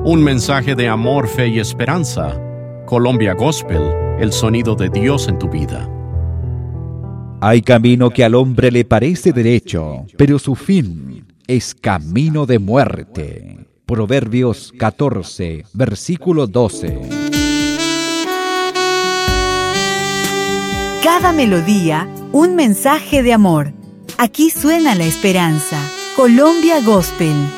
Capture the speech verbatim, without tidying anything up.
Un mensaje de amor, fe y esperanza. Colombia Gospel, el sonido de Dios en tu vida. Hay camino que al hombre le parece derecho, pero su fin es camino de muerte. Proverbios catorce, versículo doce. Cada melodía, un mensaje de amor. Aquí suena la esperanza. Colombia Gospel.